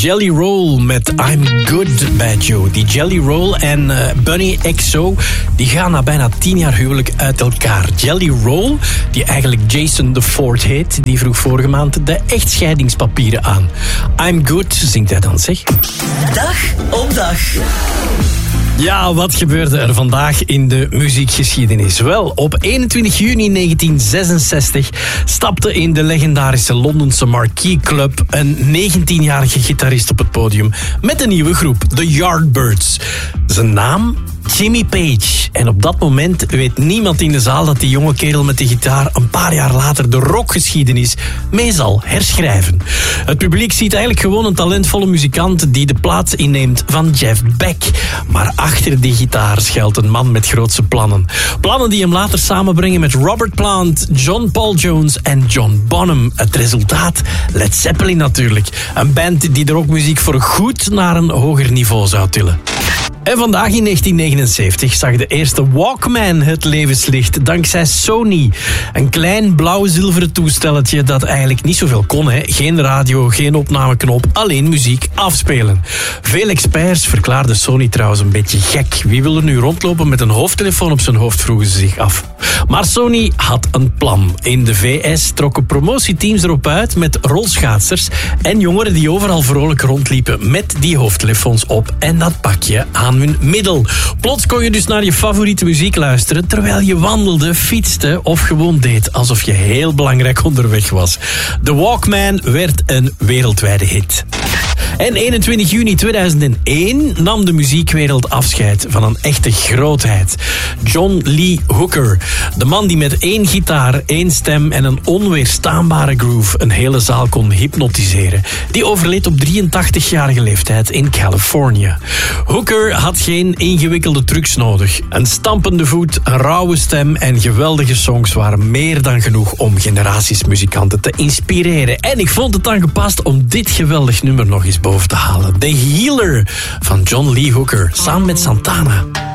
Jelly Roll met I'm Good bij Joe. Die Jelly Roll en Bunny XO, die gaan na bijna 10 jaar huwelijk uit elkaar. Jelly Roll, die eigenlijk Jason the Fourth heet, die vroeg vorige maand de echtscheidingspapieren aan. I'm Good, zingt hij dan, zeg. Dag op dag. Ja, wat gebeurde er vandaag in de muziekgeschiedenis? Wel, op 21 juni 1966 stapte in de legendarische Londense Marquee Club een 19-jarige gitarist op het podium met een nieuwe groep, The Yardbirds. Zijn naam? Jimmy Page. En op dat moment weet niemand in de zaal dat die jonge kerel met de gitaar een paar jaar later de rockgeschiedenis mee zal herschrijven. Het publiek ziet eigenlijk gewoon een talentvolle muzikant die de plaats inneemt van Jeff Beck. Maar achter die gitaar schuilt een man met grootse plannen. Plannen die hem later samenbrengen met Robert Plant, John Paul Jones en John Bonham. Het resultaat? Led Zeppelin natuurlijk. Een band die de rockmuziek voor goed naar een hoger niveau zou tillen. En vandaag in 1979 zag de eerste Walkman het levenslicht dankzij Sony. Een klein blauw-zilveren toestelletje dat eigenlijk niet zoveel kon. Hè. Geen radio, geen opnameknop, alleen muziek afspelen. Veel experts verklaarden Sony trouwens een beetje gek. Wie wil er nu rondlopen met een hoofdtelefoon op zijn hoofd, vroegen ze zich af. Maar Sony had een plan. In de VS trokken promotieteams erop uit met rolschaatsers en jongeren die overal vrolijk rondliepen met die hoofdtelefoons op en dat pakje aan hun middel. Plots kon je dus naar je favoriete muziek luisteren terwijl je wandelde, fietste of gewoon deed alsof je heel belangrijk onderweg was. De Walkman werd een wereldwijde hit. En 21 juni 2001 nam de muziekwereld afscheid van een echte grootheid. John Lee Hooker. De man die met 1 gitaar, 1 stem en een onweerstaanbare groove een hele zaal kon hypnotiseren. Die overleed op 83-jarige leeftijd in Californië. Hooker had geen ingewikkelde trucs nodig. Een stampende voet, een rauwe stem en geweldige songs waren meer dan genoeg om generaties muzikanten te inspireren. En ik vond het dan gepast om dit geweldig nummer nog eens boven te halen. The Healer van John Lee Hooker, samen met Santana.